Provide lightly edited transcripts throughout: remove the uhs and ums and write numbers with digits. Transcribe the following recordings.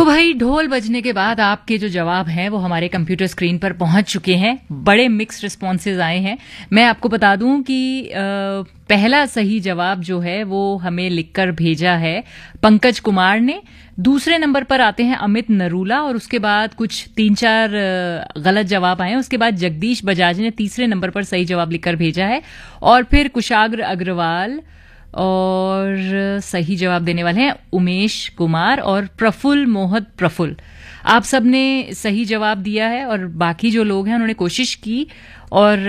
तो भाई ढोल बजने के बाद आपके जो जवाब हैं वो हमारे कंप्यूटर स्क्रीन पर पहुंच चुके हैं। बड़े मिक्स्ड रिस्पॉन्सेज आए हैं। मैं आपको बता दूं कि पहला सही जवाब जो है वो हमें लिखकर भेजा है पंकज कुमार ने। दूसरे नंबर पर आते हैं अमित नरूला और उसके बाद कुछ 3-4 गलत जवाब आए हैं। उसके बाद जगदीश बजाज ने तीसरे नंबर पर सही जवाब लिखकर भेजा है और फिर कुशाग्र अग्रवाल और सही जवाब देने वाले हैं उमेश कुमार और प्रफुल्ल मोहत प्रफुल्ल। आप सबने सही जवाब दिया है और बाकी जो लोग हैं उन्होंने कोशिश की और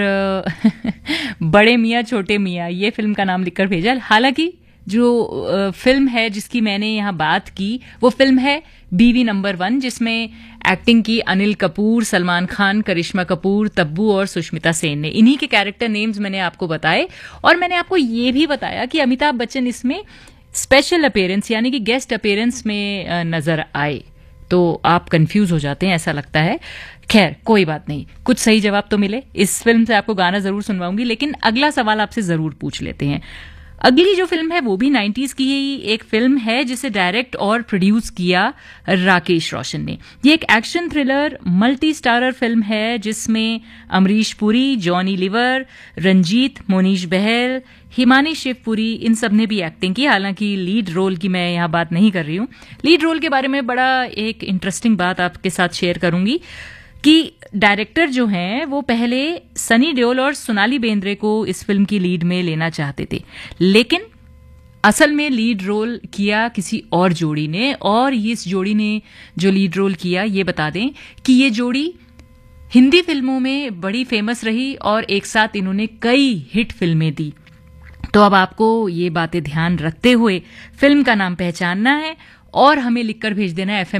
बड़े मियाँ छोटे मियाँ ये फिल्म का नाम लिखकर भेजा। हालांकि जो फिल्म है जिसकी मैंने यहाँ बात की वो फिल्म है बीवी नंबर 1 जिसमें एक्टिंग की अनिल कपूर, सलमान खान, करिश्मा कपूर, तब्बू और सुष्मिता सेन ने। इन्हीं के कैरेक्टर नेम्स मैंने आपको बताए और मैंने आपको ये भी बताया कि अमिताभ बच्चन इसमें स्पेशल अपीयरेंस यानी कि गेस्ट अपीयरेंस में नजर आए। तो आप कंफ्यूज हो जाते हैं, ऐसा लगता है। खैर कोई बात नहीं, कुछ सही जवाब तो मिले। इस फिल्म से आपको गाना जरूर सुनवाऊंगी, लेकिन अगला सवाल आपसे जरूर पूछ लेते हैं। अगली जो फिल्म है वो भी 90s की ही एक फिल्म है जिसे डायरेक्ट और प्रोड्यूस किया राकेश रोशन ने। ये एक action thriller multi starrer film है जिसमें अमरीश पुरी, जॉनी लीवर, रंजीत, मोनीश बहल, हिमानी शिवपुरी इन सब ने भी एक्टिंग की। हालांकि लीड रोल की मैं यहाँ बात नहीं कर रही हूँ। लीड रोल के बारे में बड़ा एक इंटरेस्टिंग बात आपके साथ शेयर करूंगी कि डायरेक्टर जो हैं वो पहले सनी देओल और सोनाली बेंद्रे को इस फिल्म की लीड में लेना चाहते थे, लेकिन असल में लीड रोल किया किसी और जोड़ी ने। और इस जोड़ी ने जो लीड रोल किया, ये बता दें कि ये जोड़ी हिंदी फिल्मों में बड़ी फेमस रही और एक साथ इन्होंने कई हिट फिल्में दी। तो अब आपको ये बातें ध्यान रखते हुए फिल्म का नाम पहचानना है और हमें लिखकर भेज देना है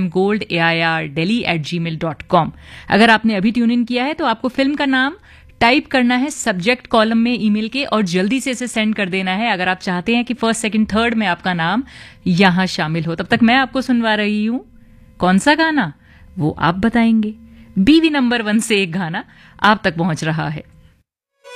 fmgold@delhi@gmail.com। अगर आपने अभी ट्यून इन किया है तो आपको फिल्म का नाम टाइप करना है सब्जेक्ट कॉलम में ईमेल के और जल्दी से इसे सेंड कर देना है अगर आप चाहते हैं कि फर्स्ट, सेकंड, थर्ड में आपका नाम यहां शामिल हो। तब तक मैं आपको सुनवा रही हूं कौन सा गाना वो आप बताएंगे। बीवी नंबर 1 से एक गाना आप तक पहुंच रहा है।